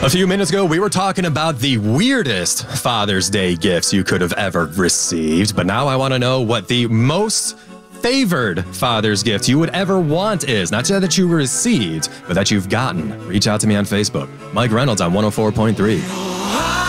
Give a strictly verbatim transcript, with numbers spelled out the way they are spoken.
A few minutes ago, we were talking about the weirdest Father's Day gifts you could have ever received, but now I want to know what the most favored Father's gift you would ever want is. Not just that you received, but that you've gotten. Reach out to me on Facebook. Mike Reynolds on one oh four point three.